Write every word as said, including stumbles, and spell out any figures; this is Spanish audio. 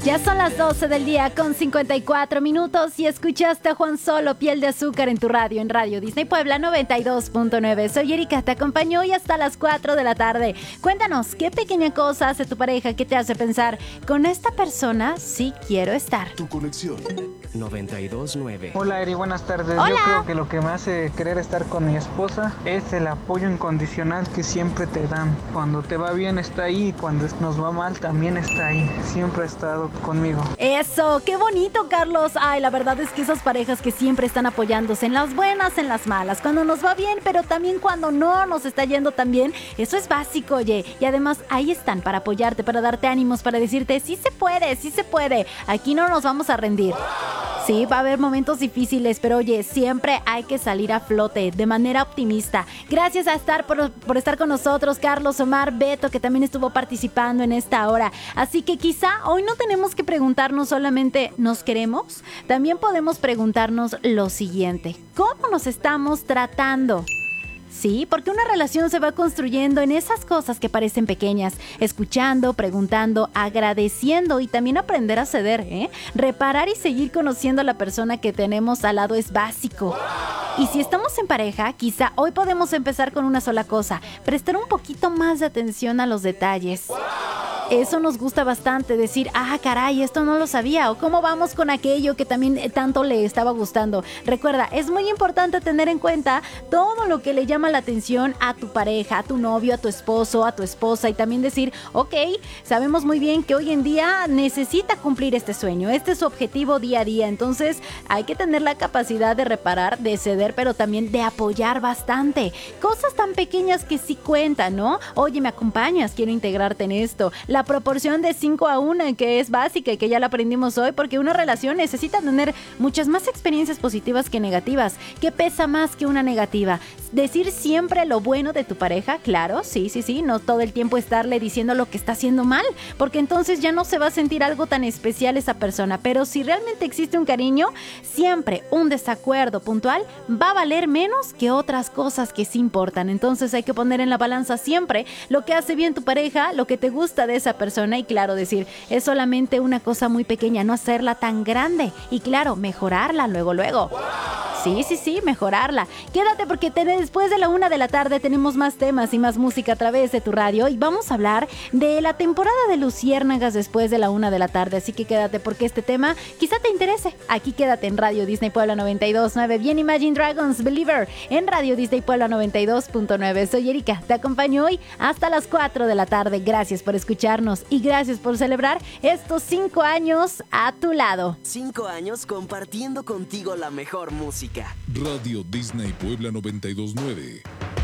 Ya son las doce del día con cincuenta y cuatro minutos y escuchaste a Juan Solo, Piel de Azúcar en tu radio, en Radio Disney Puebla noventa y dos punto nueve. Soy Erika, te acompaño hoy hasta las cuatro de la tarde. Cuéntanos, ¿qué pequeña cosa hace tu pareja que te hace pensar, con esta persona sí quiero estar? Tu conexión. noventa y dos punto nueve. Hola Eri, buenas tardes. Hola. Yo creo que lo que me hace querer estar con mi esposa es el apoyo incondicional que siempre te dan. Cuando te va bien está ahí y cuando nos va mal también está ahí. Siempre ha estado conmigo. Eso, qué bonito, Carlos. Ay, la verdad es que esas parejas que siempre están apoyándose en las buenas, en las malas, cuando nos va bien, pero también cuando no nos está yendo tan bien, eso es básico, oye. Y además ahí están para apoyarte, para darte ánimos, para decirte, sí se puede, sí se puede. Aquí no nos vamos a rendir. Sí, va a haber momentos difíciles, pero oye, siempre hay que salir a flote de manera optimista. Gracias a estar por, por estar con nosotros, Carlos, Omar, Beto, que también estuvo participando en esta hora. Así que quizá hoy no tenemos que preguntarnos solamente ¿nos queremos? También podemos preguntarnos lo siguiente: ¿cómo nos estamos tratando? Sí, porque una relación se va construyendo en esas cosas que parecen pequeñas, escuchando, preguntando, agradeciendo y también aprender a ceder, ¿eh? Reparar y seguir conociendo a la persona que tenemos al lado es básico. Y si estamos en pareja, quizá hoy podemos empezar con una sola cosa: prestar un poquito más de atención a los detalles. Eso nos gusta bastante, decir, ah, caray, esto no lo sabía, o cómo vamos con aquello que también tanto le estaba gustando. Recuerda, es muy importante tener en cuenta todo lo que le llama la atención a tu pareja, a tu novio, a tu esposo, a tu esposa, y también decir, ok, sabemos muy bien que hoy en día necesita cumplir este sueño, este es su objetivo día a día, entonces hay que tener la capacidad de reparar, de ceder, pero también de apoyar bastante. Cosas tan pequeñas que sí cuentan, ¿no? Oye, ¿me acompañas? Quiero integrarte en esto. La proporción de cinco a uno, que es básica y que ya la aprendimos hoy, porque una relación necesita tener muchas más experiencias positivas que negativas. ¿Qué pesa más que una negativa? Decir siempre lo bueno de tu pareja, claro, sí, sí, sí, no todo el tiempo estarle diciendo lo que está haciendo mal, porque entonces ya no se va a sentir algo tan especial esa persona. Pero si realmente existe un cariño, siempre un desacuerdo puntual va a valer menos que otras cosas que sí importan. Entonces hay que poner en la balanza siempre lo que hace bien tu pareja, lo que te gusta de esa persona, y claro, decir, es solamente una cosa muy pequeña, no hacerla tan grande, y claro, mejorarla luego, luego. Sí, sí, sí, mejorarla. Quédate porque te, después de la una de la tarde tenemos más temas y más música a través de tu radio, y vamos a hablar de la temporada de Luciérnagas después de la una de la tarde, así que quédate porque este tema quizá te interese. Aquí quédate en Radio Disney Puebla noventa y dos punto nueve. Bien, Imagine Dragons, Believer, en Radio Disney Puebla noventa y dos punto nueve. Soy Erika, te acompaño hoy hasta las cuatro de la tarde. Gracias por escucharnos y gracias por celebrar estos cinco años a tu lado. Cinco años compartiendo contigo la mejor música. Radio Disney Puebla noventa y dos punto nueve.